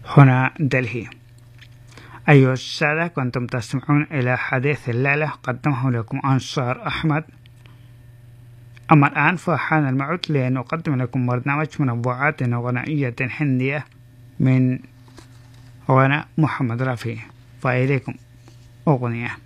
هنا دلهي. أيها السادة، كنتم تستمعون إلى حديث الليلة قدمه لكم أنصار أحمد. أما الآن فحان الموعد لنقدم لكم برنامج منوعات غنائية هندية من غناء محمد رفيع، فإليكم أغنية.